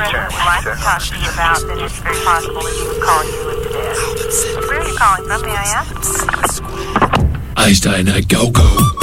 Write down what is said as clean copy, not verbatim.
resident would like to talk to you about, then it's very possible that he would call you instead. Where are you calling from, may I ask? Einstein, go.